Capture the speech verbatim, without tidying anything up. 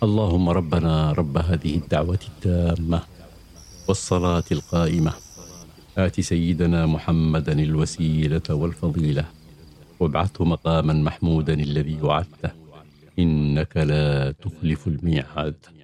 اللهم ربنا رب هذه الدعوة التامة والصلاة القائمة، آت سيدنا محمدا الوسيلة والفضيلة وابعثه مقاما محمودا الذي وعدته، إنك لا تخلف الميعاد.